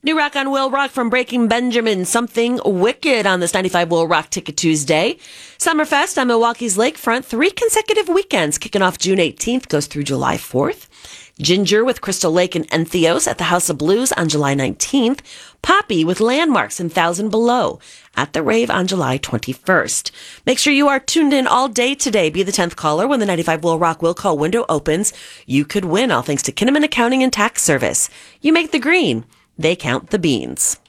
New rock on Will Rock from Breaking Benjamin. Something wicked on this 95 Will Rock Ticket Tuesday. Summerfest on Milwaukee's Lakefront. 3 consecutive weekends kicking off June 18th, goes through July 4th. Ginger with Crystal Lake and Entheos at the House of Blues on July 19th. Poppy with Landmarks and Thousand Below at the Rave on July 21st. Make sure you are tuned in all day today. Be the 10th caller when the 95 Will Rock Will Call window opens. You could win, all thanks to Kinnaman Accounting and Tax Service. You make the green. They count the beans.